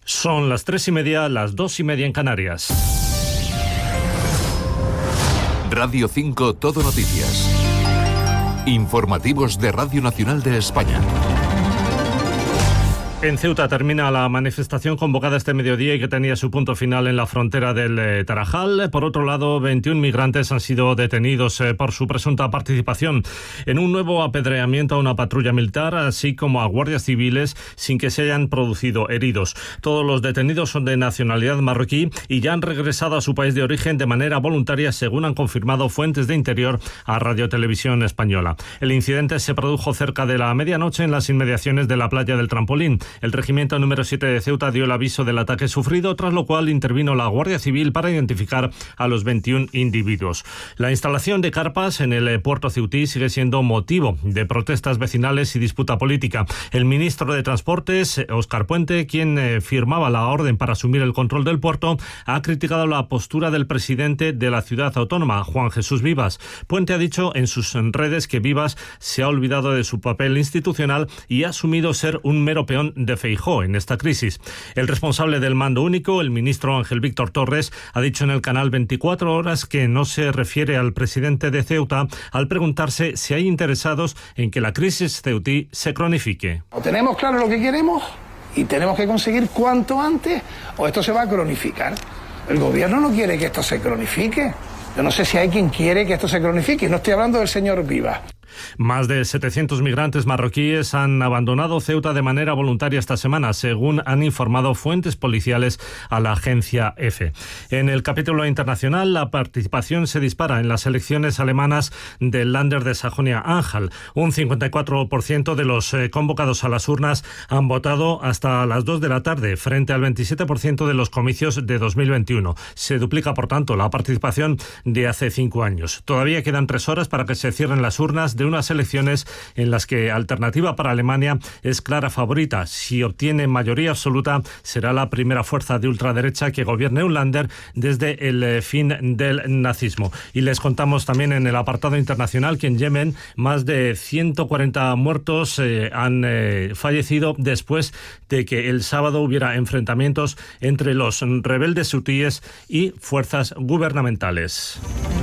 Son las 3:30, las 2:30 en Canarias. Radio 5 Todo Noticias. Informativos de Radio Nacional de España. En Ceuta termina la manifestación convocada este mediodía y que tenía su punto final en la frontera del Tarajal. Por otro lado, 21 migrantes han sido detenidos por su presunta participación en un nuevo apedreamiento a una patrulla militar, así como a guardias civiles, sin que se hayan producido heridos. Todos los detenidos son de nacionalidad marroquí y ya han regresado a su país de origen de manera voluntaria, según han confirmado fuentes de Interior a Radio Televisión Española. El incidente se produjo cerca de la medianoche en las inmediaciones de la playa del Trampolín. El regimiento número 7 de Ceuta dio el aviso del ataque sufrido, tras lo cual intervino la Guardia Civil para identificar a los 21 individuos. La instalación de carpas en el puerto ceutí sigue siendo motivo de protestas vecinales y disputa política. El ministro de Transportes, Óscar Puente, quien firmaba la orden para asumir el control del puerto, ha criticado la postura del presidente de la ciudad autónoma, Juan Jesús Vivas. Puente ha dicho en sus redes que Vivas se ha olvidado de su papel institucional y ha asumido ser un mero peón de Feijóo en esta crisis. El responsable del mando único, el ministro Ángel Víctor Torres, ha dicho en el canal 24 Horas que no se refiere al presidente de Ceuta al preguntarse si hay interesados en que la crisis ceutí se cronifique. O tenemos claro lo que queremos y tenemos que conseguir cuanto antes, o esto se va a cronificar. El gobierno no quiere que esto se cronifique. Yo no sé si hay quien quiere que esto se cronifique. No estoy hablando del señor Vivas. Más de 700 migrantes marroquíes han abandonado Ceuta de manera voluntaria esta semana, según han informado fuentes policiales a la agencia EFE. En el capítulo internacional, la participación se dispara en las elecciones alemanas del Länder de Sajonia-Anhalt. Un 54% de los convocados a las urnas han votado hasta las 2 de la tarde, frente al 27% de los comicios de 2021. Se duplica, por tanto, la participación de hace 5 años. Todavía quedan 3 horas para que se cierren las urnas de unas elecciones en las que Alternativa para Alemania es clara favorita. Si obtiene mayoría absoluta, será la primera fuerza de ultraderecha que gobierne un Länder desde el fin del nazismo. Y les contamos también en el apartado internacional que en Yemen más de 140 muertos han fallecido después de que el sábado hubiera enfrentamientos entre los rebeldes hutíes y fuerzas gubernamentales.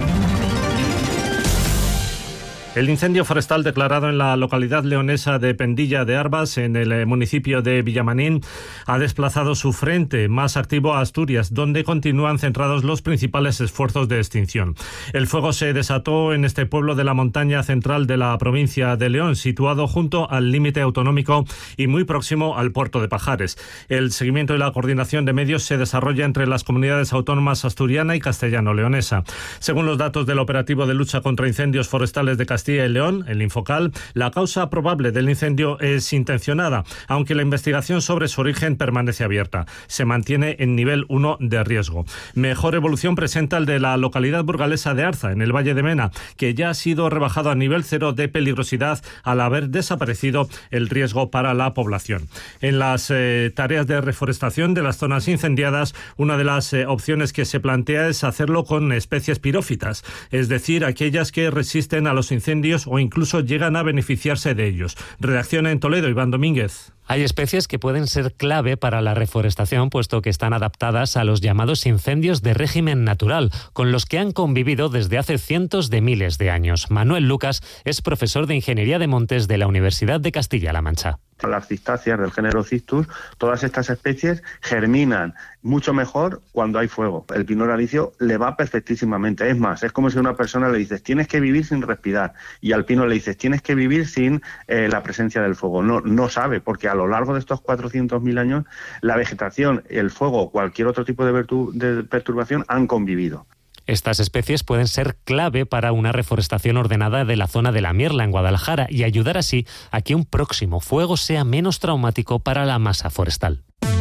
El incendio forestal declarado en la localidad leonesa de Pendilla de Arbas, en el municipio de Villamanín, ha desplazado su frente más activo a Asturias, donde continúan centrados los principales esfuerzos de extinción. El fuego se desató en este pueblo de la montaña central de la provincia de León, situado junto al límite autonómico y muy próximo al puerto de Pajares. El seguimiento y la coordinación de medios se desarrolla entre las comunidades autónomas asturiana y castellano-leonesa. Según los datos del operativo de lucha contra incendios forestales de Castilla y León, el Infocal, la causa probable del incendio es intencionada, aunque la investigación sobre su origen permanece abierta. Se mantiene en nivel 1 de riesgo. Mejor evolución presenta el de la localidad burgalesa de Arza, en el Valle de Mena, que ya ha sido rebajado a nivel 0 de peligrosidad al haber desaparecido el riesgo para la población. En las tareas de reforestación de las zonas incendiadas, una de las opciones que se plantea es hacerlo con especies pirófitas, es decir, aquellas que resisten a los incendios o incluso llegan a beneficiarse de ellos. Redacción en Toledo, Iván Domínguez. Hay especies que pueden ser clave para la reforestación, puesto que están adaptadas a los llamados incendios de régimen natural, con los que han convivido desde hace cientos de miles de años. Manuel Lucas es profesor de Ingeniería de Montes de la Universidad de Castilla-La Mancha. Las cistáceas del género Cistus, todas estas especies germinan mucho mejor cuando hay fuego. El pino horalicio le va perfectísimamente. Es más, es como si a una persona le dices tienes que vivir sin respirar, y al pino le dices tienes que vivir sin la presencia del fuego. No sabe, porque a lo largo de estos 400.000 años la vegetación, el fuego o cualquier otro tipo de perturbación han convivido. Estas especies pueden ser clave para una reforestación ordenada de la zona de la Mierla, en Guadalajara, y ayudar así a que un próximo fuego sea menos traumático para la masa forestal.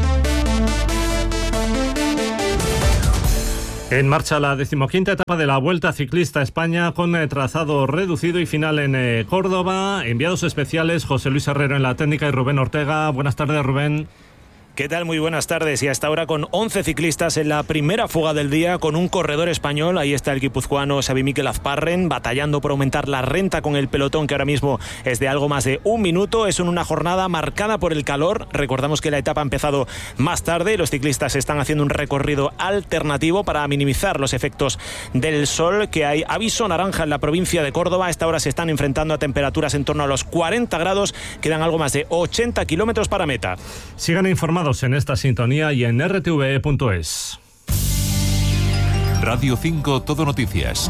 En marcha la 15ª etapa de la Vuelta Ciclista a España, con trazado reducido y final en Córdoba. Enviados especiales José Luis Herrero en la técnica y Rubén Ortega. Buenas tardes, Rubén. ¿Qué tal? Muy buenas tardes. Y hasta ahora con 11 ciclistas en la primera fuga del día, con un corredor español. Ahí está el guipuzcoano Xavi Mikel Azparren, batallando por aumentar la renta con el pelotón, que ahora mismo es de algo más de un minuto. Es una jornada marcada por el calor. Recordamos que la etapa ha empezado más tarde. Los ciclistas están haciendo un recorrido alternativo para minimizar los efectos del sol, que hay aviso naranja en la provincia de Córdoba. A esta hora se están enfrentando a temperaturas en torno a los 40 grados. Quedan algo más de 80 kilómetros para meta. Sigan informados en esta sintonía y en rtve.es. Radio 5 Todo Noticias.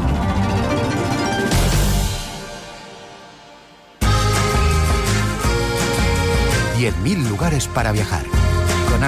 $10.000 lugares para viajar.